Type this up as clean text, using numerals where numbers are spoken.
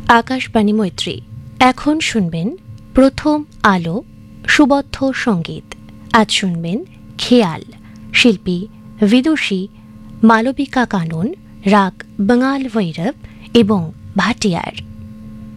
আকাশবাণী মৈত্রী। এখন শুনবেন প্রথম আলো সুবদ্ধ সঙ্গীত। আজ শুনবেন খেয়াল, শিল্পী বিদুষী মালবিকা কানন, রাগ বাঙাল ভৈরব এবং ভাটিয়ার।